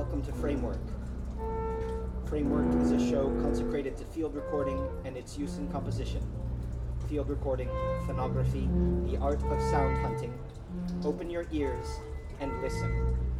welcome to Framework. Framework is a show consecrated to field recording and its use in composition. Field recording, phonography, the art of sound hunting. Open your ears and listen.